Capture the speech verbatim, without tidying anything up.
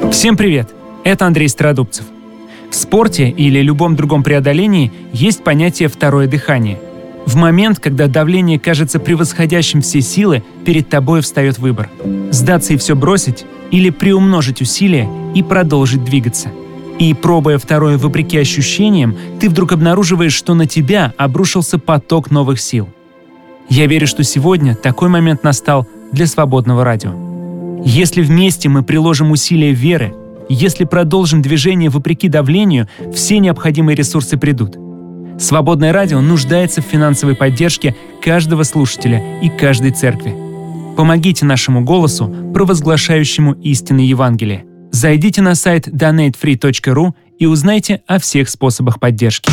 Всем привет! Это Андрей Стародубцев. В спорте или любом другом преодолении есть понятие «второе дыхание». В момент, когда давление кажется превосходящим все силы, перед тобой встает выбор – сдаться и все бросить или приумножить усилия и продолжить двигаться. И, пробуя второе вопреки ощущениям, ты вдруг обнаруживаешь, что на тебя обрушился поток новых сил. Я верю, что сегодня такой момент настал для свободного радио. Если вместе мы приложим усилия веры, если продолжим движение вопреки давлению, все необходимые ресурсы придут. Свободное радио нуждается в финансовой поддержке каждого слушателя и каждой церкви. Помогите нашему голосу, провозглашающему истины Евангелия. Зайдите на сайт донейт фри точка ру и узнайте о всех способах поддержки.